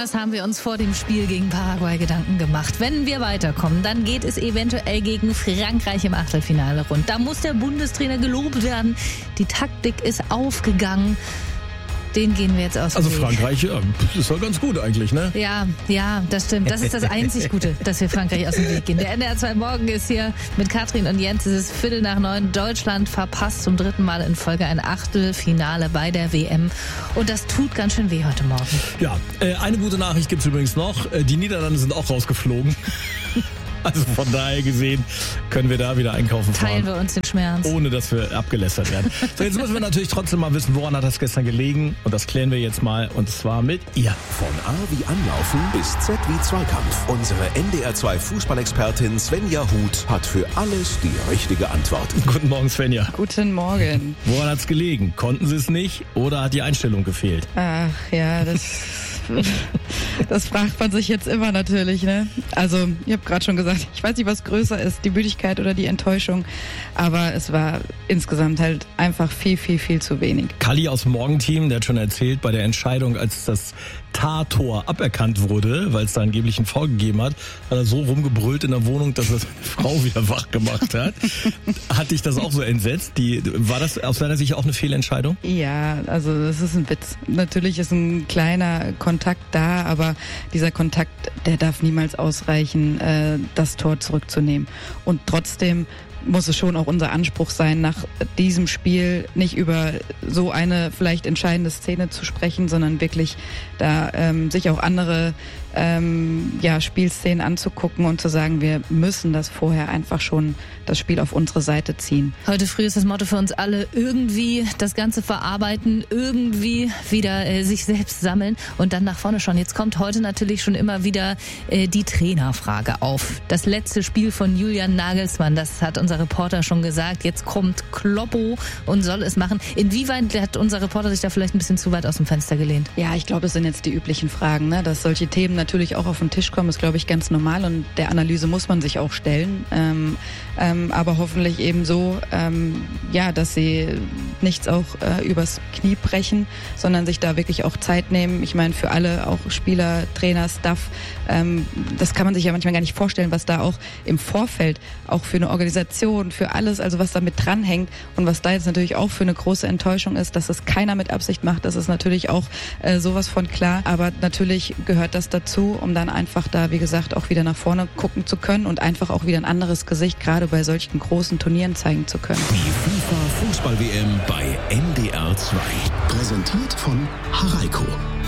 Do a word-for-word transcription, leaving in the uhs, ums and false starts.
Besonders haben wir uns vor dem Spiel gegen Paraguay Gedanken gemacht. Wenn wir weiterkommen, dann geht es eventuell gegen Frankreich im Achtelfinale rund. Da muss der Bundestrainer gelobt werden. Die Taktik ist aufgegangen. Den gehen wir jetzt aus dem Also Weg. Frankreich, ja, ist doch ganz gut eigentlich, ne? Ja, ja, das stimmt. Das ist das einzig Gute, dass wir Frankreich aus dem Weg gehen. Der N D R zwei Morgen ist hier mit Katrin und Jens. Es ist Viertel nach neun. Deutschland verpasst zum dritten Mal in Folge ein Achtelfinale bei der W M. Und das tut ganz schön weh heute Morgen. Ja, äh, eine gute Nachricht gibt's übrigens noch. Äh, die Niederlande sind auch rausgeflogen. Also von daher gesehen können wir da wieder einkaufen fahren. Teilen wir uns den Schmerz. Ohne dass wir abgelästert werden. So, jetzt müssen wir natürlich trotzdem mal wissen, woran hat das gestern gelegen. Und das klären wir jetzt mal. Und zwar mit ihr. Von A wie Anlaufen bis Z wie Zweikampf. Unsere N D R zwei Fußballexpertin Svenja Huth hat für alles die richtige Antwort. Guten Morgen, Svenja. Guten Morgen. Woran hat's gelegen? Konnten sie es nicht oder hat die Einstellung gefehlt? Ach ja, das... Das fragt man sich jetzt immer natürlich, ne? Also, ich habe gerade schon gesagt, ich weiß nicht, was größer ist, die Müdigkeit oder die Enttäuschung, aber es war insgesamt halt einfach viel, viel, viel zu wenig. Kalli aus dem Morgenteam, der hat schon erzählt, bei der Entscheidung, als das Tar-Tor aberkannt wurde, weil es da angeblich einen Foul gegeben hat, hat er so rumgebrüllt in der Wohnung, dass er seine Frau wieder wach gemacht hat. Hat dich das auch so entsetzt? Die, war das aus deiner Sicht auch eine Fehlentscheidung? Ja, also das ist ein Witz. Natürlich ist ein kleiner Kontakt da, aber dieser Kontakt, der darf niemals ausreichen, äh, das Tor zurückzunehmen. Und trotzdem muss es schon auch unser Anspruch sein, nach diesem Spiel nicht über so eine vielleicht entscheidende Szene zu sprechen, sondern wirklich da ähm, sich auch andere ähm, ja, Spielszenen anzugucken und zu sagen, wir müssen das vorher einfach schon das Spiel auf unsere Seite ziehen. Heute früh ist das Motto für uns alle, irgendwie das Ganze verarbeiten, irgendwie wieder äh, sich selbst sammeln und dann nach vorne schauen. Jetzt kommt heute natürlich schon immer wieder äh, die Trainerfrage auf. Das letzte Spiel von Julian Nagelsmann, das hat unser Reporter schon gesagt. Jetzt kommt Kloppo und soll es machen. Inwieweit hat unser Reporter sich da vielleicht ein bisschen zu weit aus dem Fenster gelehnt? Ja, ich glaube, das sind jetzt die üblichen Fragen, ne? Dass solche Themen natürlich auch auf den Tisch kommen, ist, glaube ich, ganz normal und der Analyse muss man sich auch stellen. Ähm, ähm, aber hoffentlich eben so, ähm, ja, dass sie nichts auch äh, übers Knie brechen, sondern sich da wirklich auch Zeit nehmen. Ich meine, für alle, auch Spieler, Trainer, Staff, ähm, das kann man sich ja manchmal gar nicht vorstellen, was da auch im Vorfeld, auch für eine Organisation, für alles, also was da mit dranhängt und was da jetzt natürlich auch für eine große Enttäuschung ist, dass es keiner mit Absicht macht, das ist natürlich auch äh, sowas von klar, aber natürlich gehört das dazu, um dann einfach da, wie gesagt, auch wieder nach vorne gucken zu können und einfach auch wieder ein anderes Gesicht, gerade bei solchen großen Turnieren zeigen zu können. Die FIFA Fußball-W M bei N D R zwei. Präsentiert von Haraiko.